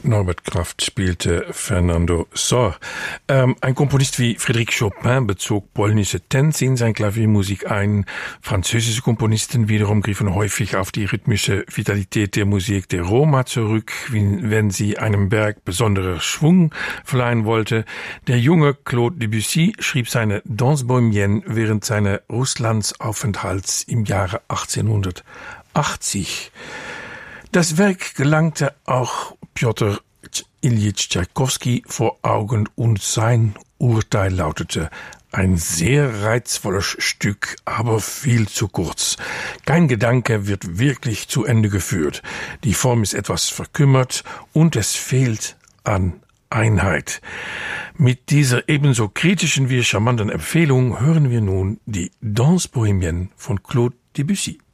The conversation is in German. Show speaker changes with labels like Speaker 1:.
Speaker 1: Norbert Kraft spielte Fernando Sor. Ein Komponist wie Frédéric Chopin bezog polnische Tänze in sein Klaviermusik ein. Französische Komponisten wiederum griffen häufig auf die rhythmische Vitalität der Musik der Roma zurück, wenn sie einem Werk besonderer Schwung verleihen wollte. Der junge Claude Debussy schrieb seine Danse bohémienne während seines Russlandsaufenthalts im Jahre 1880. Das Werk gelangte auch Pjotr Iljitsch Tschaikowski vor Augen und sein Urteil lautete: ein sehr reizvolles Stück, aber viel zu kurz. Kein Gedanke wird wirklich zu Ende geführt. Die Form ist etwas verkümmert und es fehlt an Einheit. Mit dieser ebenso kritischen wie charmanten Empfehlung hören wir nun die Danse bohémienne von Claude Debussy.